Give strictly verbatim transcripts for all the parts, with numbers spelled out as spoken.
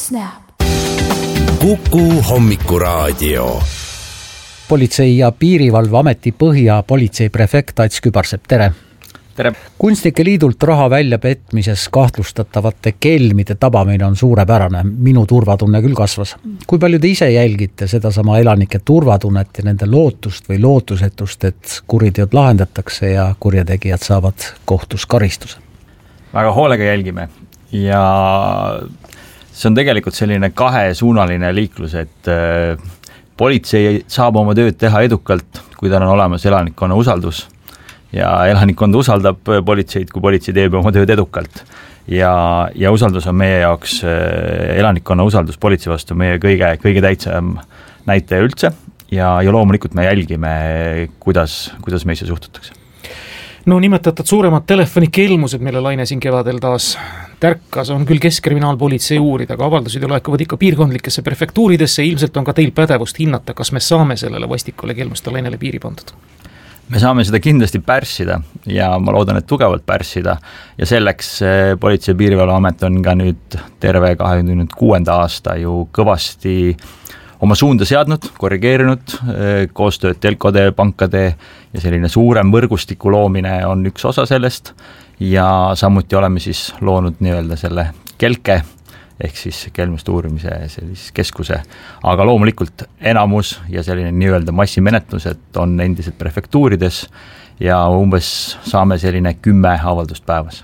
Snap. Kuku hommikuraadio. Politsei- ja piirivalveameti Põhja politseiprefekt Ats Kübarsepp, tere! Tere! Kunstnike liidult raha välja petmises kahtlustatavate kelmide tabamine on suurepärane. Minu turvatunne küll kasvas. Kui palju te ise jälgite sedasama elanike turvatunnet ja nende lootust või lootusetust, et kuriteod lahendatakse ja kurjategijad saavad kohtus karistuse? Väga hoolega jälgime ja see on tegelikult selline kahesuunaline liiklus, et politsei saab oma tööd teha edukalt, kui tal on olemas elanikkonna usaldus ja elanikkond usaldab politseid, kui politsei teeb oma tööd edukalt ja, ja usaldus on meie jaoks, elanikkonna usaldus politsei vastu meie kõige, kõige täitsam näitaja üldse ja, ja loomulikult me jälgime, kuidas, kuidas meisse suhtutakse. No nimetatud suuremad telefonikelmused, mille laine siin kevadel taas tärkas, on küll keskkriminaalpolitsei uurida, aga avaldused ju laekuvad ikka piirkondlikesse prefektuuridesse. Ilmselt on ka teil pädevust hinnata, kas me saame sellele vastikule kelmuste lainele piiri pandud. Me saame seda kindlasti pärssida ja ma loodan, et tugevalt pärssida ja selleks Politsei- ja Piirivalveamet on ka nüüd terve kakskümmend kuus aasta ju kõvasti oma suunda seadnud, korrigeerinud, koostööd telkode, pankade ja selline suurem võrgustiku loomine on üks osa sellest ja samuti oleme siis loonud nii-öelda selle kelke ehk siis kelmuste uurimise sellise keskuse, aga loomulikult enamus ja selline nii-öelda massimenetlused on endiselt prefektuurides ja umbes saame selline kümme avaldust päevas.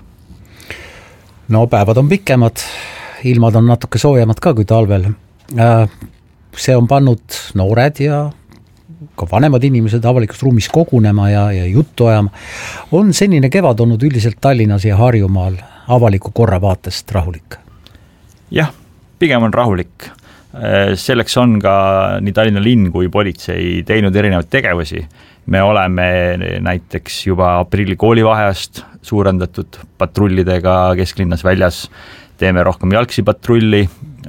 No päevad on pikemad, ilmad on natuke soojemad ka kui talvel. See on pannud noored ja ka vanemad inimesed avalikus ruumis kogunema ja, ja juttu ajama. On senine kevad olnud üldiselt Tallinnas ja Harjumaal avaliku korra vaatest rahulik? Jah, pigem on rahulik. Selleks on ka nii Tallinna linn kui politsei teinud erinevaid tegevusi. Me oleme näiteks juba aprilli koolivaheajast suurendatud patrullidega kesklinnas väljas, teeme rohkem jalgsi patrulli,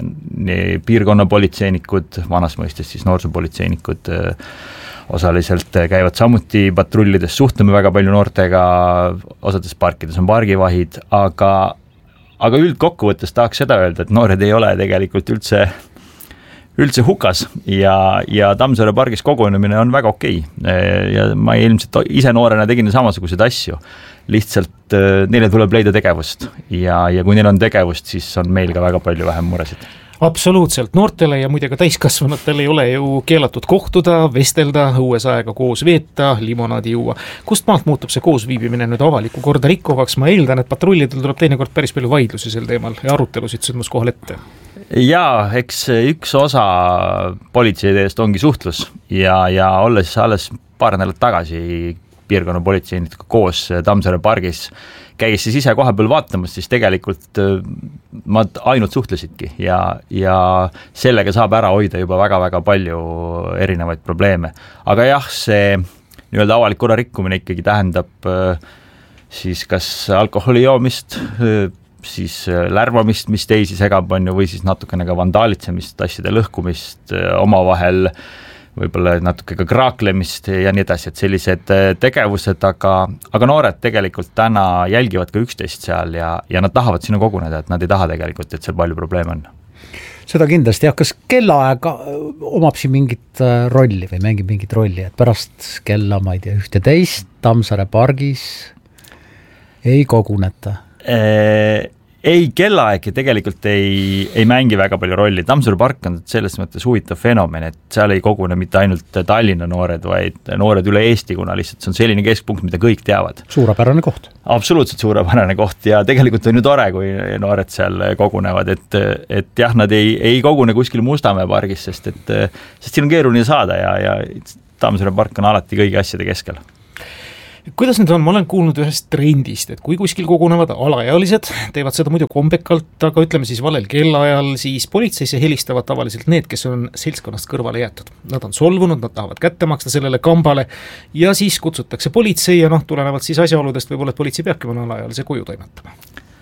piirkonnapolitseinikud, vanas mõistes siis noorsoopolitseinikud osaliselt käivad samuti patrullides, suhtleme väga palju noortega, osades parkides on pargivahid, aga, aga üldkokkuvõttes tahaks seda öelda, et noored ei ole tegelikult üldse, üldse hukas ja, ja Tammsaare pargis kogunemine on väga okei ja ma ilmselt ise noorena tegin samasuguseid asju. Lihtsalt neile tuleb leida tegevust ja, ja kui neil on tegevust, siis on meil ka väga palju vähem muresid. Absoluutselt, noortele ja muide ka täiskasvanutel ei ole ju keelatud kohtuda, vestelda, õues aega koos veeta, limonaadi juua. Kust maalt muutub see koos viibimine nüüd avaliku korda rikkuvaks? Ma eeldan, et patrullidel tuleb teinekord päris palju vaidlusi sel teemal ja arutelusid sündmus kohal ette. Jaa, eks üks osa politseidest ongi suhtlus ja, ja olles alles paar nädalat tagasi piirkonna politseinitega koos Tammsaare pargis, käis siis ise koha peal vaatamas, siis tegelikult ma ainult suhtlesidki ja, ja sellega saab ära hoida juba väga-väga palju erinevaid probleeme. Aga jah, see nii-öelda avalik korra rikkumine ikkagi tähendab siis kas alkoholi joomist, siis lärvamist, mis teisi segab on ju, või siis natukene ka vandaalitsemist, asjade lõhkumist, omavahel võib-olla natuke ka kraaklemist ja nii edasi, et sellised tegevused, aga, aga noored tegelikult täna jälgivad ka üksteist seal ja, ja nad tahavad sinna koguneda, et nad ei taha tegelikult, et seal palju probleeme on. Seda kindlasti, jah, kas kellaaega omab siin mingit rolli või mängib mingit rolli, et pärast kella, ma ei tea, ühteteist Tammsaare pargis ei koguneta? Eee... Ei, kellaaeg tegelikult ei, ei mängi väga palju rolli. Tammsaare park on selles mõttes huvitav fenomen, et seal ei kogune mitte ainult Tallinna noored, vaid noored üle Eesti, kuna lihtsalt see on selline keskpunkt, mida kõik teavad. Suurepärane koht. Absoluutselt suurepärane koht ja tegelikult on ju tore, kui noored seal kogunevad, et, et jah, nad ei, ei kogune kuskil Mustamäe pargis, sest, et, sest siin on keeruline saada ja, ja Tammsaare park on alati kõigi asjade keskel. Kuidas nüüd on? Ma olen kuulnud ühest trendist, et kui kuskil kogunevad alaealised, teevad seda muidu kombekalt, aga ütleme siis valel kellaajal, siis politseisse helistavad tavaliselt need, kes on seltskonnast kõrvale jäetud. Nad on solvunud, nad tahavad kätte maksta sellele kambale ja siis kutsutakse politsei ja noh, tulenevalt siis asjaoludest võib-olla, et politsei peabki mõne alaealise koju toimetama.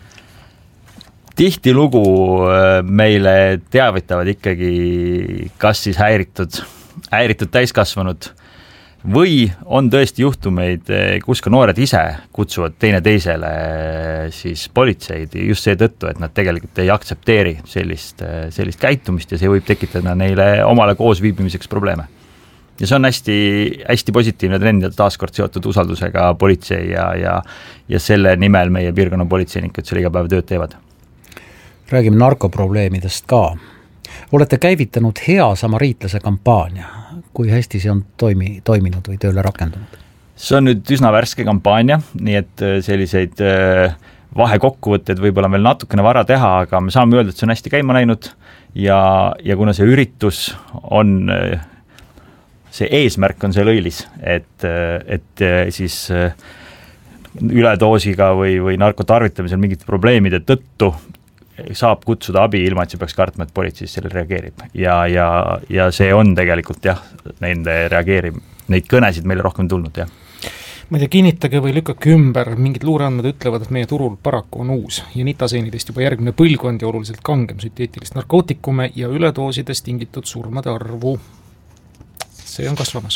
Tihtilugu meile teavitavad ikkagi kas siis häiritud, häiritud täiskasvanud või on tõesti juhtumeid, kus ka noored ise kutsuvad teine teisele siis politseid just seetõttu, et nad tegelikult ei aktsepteeri sellist, sellist käitumist ja see võib tekitada neile omale koos viibimiseks probleeme. Ja see on hästi, hästi positiivne trend ja taaskord seotud usaldusega politsei ja, ja, ja selle nimel meie piirkonna politseinikud selle iga päev tööd teevad. Räägime narkoprobleemidest ka. Olete käivitanud hea samariitlase kampaania. Kui hästi see on toimi, toiminud või tööle rakendunud? See on nüüd üsna värske kampaania, nii et selliseid vahekokkuvõtted võib-olla meil natukene vara teha, aga me saame öelda, et see on hästi käima läinud ja, ja kuna see üritus on, see eesmärk on see lõilis, et, et siis üledoosiga või, või narkotarvitamisel mingite probleemide tõttu saab kutsuda abi ilma, et see peaks kartma, et politseis selle reageerib. Ja, ja, ja see on tegelikult jah, nende reageerib, neid kõnesid meile rohkem tulnud, jah. Ma ei tea, kinnitage või lükkake ümber, mingid luureandmed ütlevad, et meie turul paraku on uus ja nitaseenidest juba järgmine põlvkond ja oluliselt kangem sünteetilist narkootikume ja üledoosidest tingitud surmade arvu. See on kasvamas.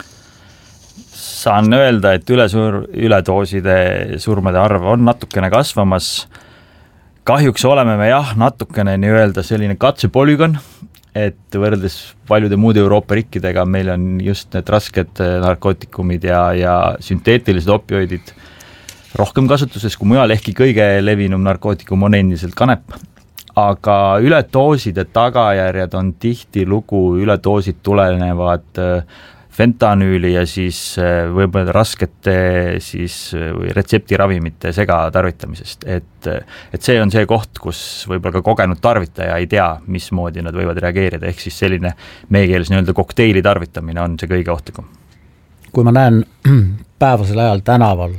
Saan öelda, et üle sur, üledooside surmade arv on natukene kasvamas. Kahjuks oleme me jah, natukene nii öelda selline katsepolügon, et võrreldes paljude muude Euroopa riikidega meil on just need rasked narkootikumid ja, ja sünteetilised opioidid rohkem kasutuses kui mujal, ehkki kõige levinum narkootikum on endiselt kanep. Aga üledooside tagajärjed on tihti lugu, üledoosid tulenevad fentanüüli ja siis võib-olla raskete siis või retseptiravimite segatarvitamisest, et, et see on see koht, kus võib-olla ka kogenud tarvitaja ei tea, mismoodi nad võivad reageerida, ehk siis selline meie keeles nii-öelda kokteili tarvitamine on see kõige ohtlikum. Kui ma näen päevasel ajal tänaval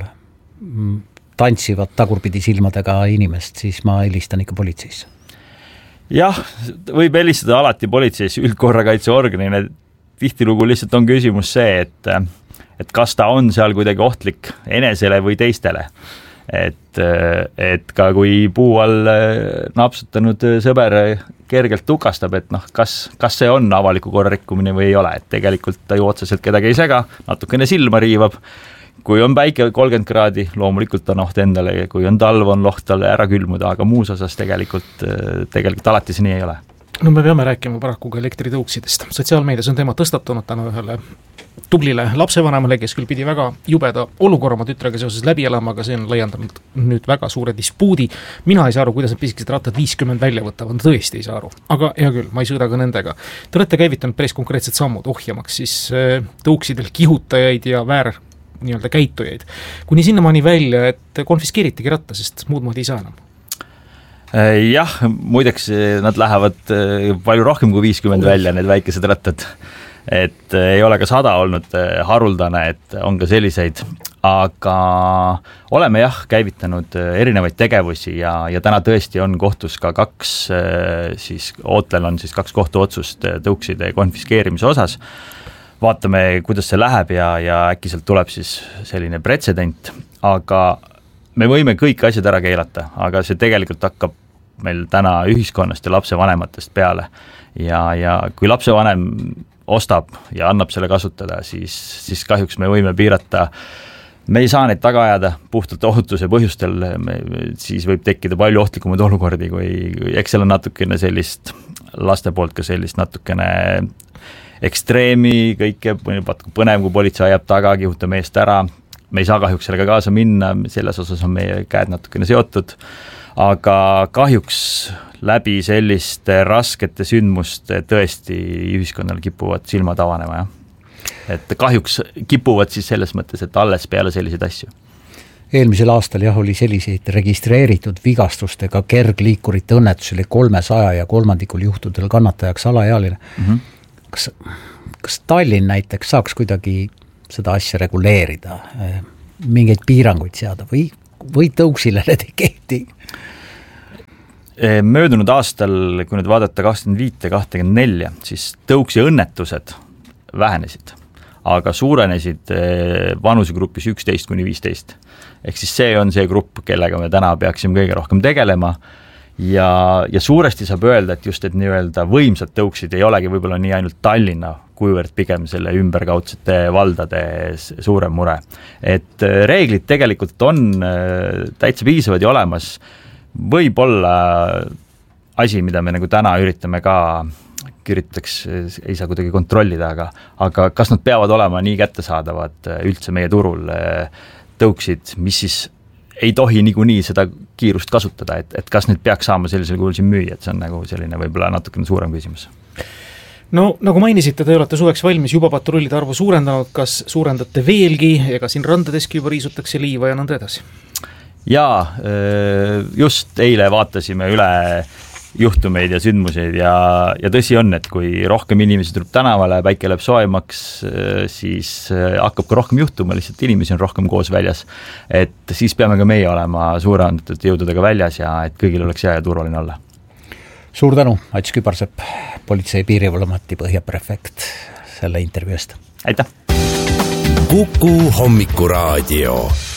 tantsivad tagurpidi silmadega inimest, siis ma helistan ikka politseisse. Jah, võib helistada alati politseis üldkorrakaitseorganina. Tihtilugu lihtsalt on küsimus see, et, et kas ta on seal kuidagi ohtlik enesele või teistele. Et, et ka kui puu all napsutanud sõber kergelt tukastab, et noh, kas, kas see on avaliku korra rikkumine või ei ole, et tegelikult ta ju otseselt kedagi ei sega, natukene silma riivab. Kui on päike kolmkümmend kraadi, loomulikult on oht endale, kui on talv, on loht talle ära külmuda, aga muus osas tegelikult, tegelikult alati see nii ei ole. No me peame rääkima paraku ka elektritõuksidest. Sotsiaalmeedias on teema tõstatunud täna ühele tublile lapsevanemale, kes küll pidi väga jubeda olukorra oma tütrega seoses läbi elama, aga see on laiendanud nüüd väga suure dispuudi. Mina ei saa aru, kuidas need pisikesed rattad viiskümmend välja võtavad, tõesti ei saa aru. Aga hea küll, ma ei sõida ka nendega. Te olete käivitanud päris konkreetsed sammud ohjamaks siis tõuksidel kihutajaid ja väär nii-öelda käitujaid. Kuni sinnamaani välja, et konfiskeeritigi ratta, sest muud moodi ei saa enam. Jah, muideks nad lähevad palju rohkem kui viiskümmend välja, need väikesed rattad. Et ei ole ka sada olnud haruldane, et on ka selliseid, aga oleme jah käivitanud erinevaid tegevusi ja, ja täna tõesti on kohtus ka kaks, siis ootel on siis kaks kohtuotsust tõukside konfiskeerimise osas. Vaatame, kuidas see läheb ja, ja äkki sealt tuleb siis selline pretsedent, aga me võime kõik asjad ära keelata, aga see tegelikult hakkab meil täna ühiskonnast ja lapsevanematest peale. Ja, ja kui lapsevanem ostab ja annab selle kasutada, siis, siis kahjuks me võime piirata. Me ei saa neid taga ajada puhtalt ohutuse põhjustel, me, siis võib tekkida palju ohtlikumad olukordi, kui, kui eks seal on natukene sellist laste poolt ka sellist natukene ekstreemi, kõike põnev, kui politsei ajab taga, kihuta meest ära. Me ei saa kahjuks sellega kaasa minna, selles osas on meie käed natukene seotud, aga kahjuks läbi selliste raskete sündmuste tõesti ühiskonnal kipuvad silmad avanema. Ja. Et kahjuks kipuvad siis selles mõttes, et alles peale selliseid asju. Eelmisel aastal jah oli selliseid registreeritud vigastustega kergliikurite õnnetus oli kolmesaja ja kolmandikul juhtudel kannatajaks alaealine. Mm-hmm. Kas, kas Tallinn näiteks saaks kuidagi seda asja reguleerida, mingeid piiranguid seada või, või tõuksile need ei kehti? Möödunud aastal, kui nüüd vaadata kakskümmend viis kakskümmend neli, siis tõuksi õnnetused vähenesid, aga suurenesid vanusegrupis üksteist kuni viisteist. Ehk siis see on see grupp, kellega me täna peaksime kõige rohkem tegelema ja, ja suuresti saab öelda, et just, et nii-öelda võimsad tõuksid ei olegi võib-olla nii ainult Tallinna, kuivõrd pigem selle ümberkaudsete valdade suurem mure. Et reeglid tegelikult on täitsa piisavad ja olemas, võib-olla asi, mida me nagu täna üritame ka üritaks, ei saa kuidagi kontrollida, aga, aga kas nad peavad olema nii kättesaadavad üldse meie turul tõuksid, mis siis ei tohi niikuinii seda kiirust kasutada, et, et kas need peaks saama sellisel kuul siin müüa, et see on nagu selline võib-olla natukene suurem küsimus. No nagu mainisite, te olete suveks valmis juba patrullide arvu suurendanud, kas suurendate veelgi, ega siin randadeski juba riisutakse liiva ja nõnda edasi? Jaa, just eile vaatasime üle juhtumeid ja sündmuseid ja, ja tõsi on, et kui rohkem inimesi tuleb tänavale, päike läheb soemaks, siis hakkab ka rohkem juhtuma, lihtsalt inimesi on rohkem koos väljas. Et siis peame ka meie olema suureandatud jõududega väljas ja et kõigil oleks hea ja turvaline olla. Suur tänu, Ats Kübarsepp, Politsei- ja Piirivalveameti Põhjaprefekt selle intervjuust. Aitäh! Kuku Hommikuraadio.